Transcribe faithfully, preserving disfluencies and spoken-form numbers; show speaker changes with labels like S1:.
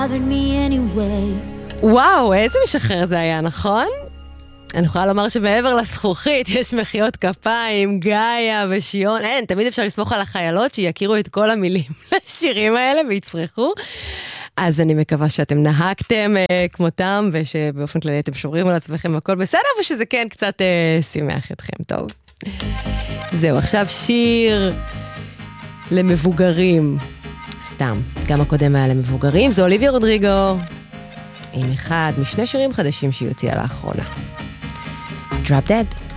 S1: וואו, איזה משחרר זה היה, נכון? אני יכולה לומר שמעבר לזכוכית יש מחיאות כפיים, גאיה ושיון. אין, תמיד אפשר לסמוך על החיילות שיכירו את כל המילים לשירים האלה ויצרכו. אז אני מקווה שאתם נהגתם אה, כמותם, ושבאופן כללי אתם שומרים על עצמכם הכל בסדר, ושזה כן קצת אה, שימח אתכם טוב. זהו, עכשיו שיר למבוגרים. סתם, גם הקודם היה למבוגרים. זו אוליביה רודריגו, עם אחד משני שירים חדשים שהיא הוציאה לאחרונה. Drop Dead.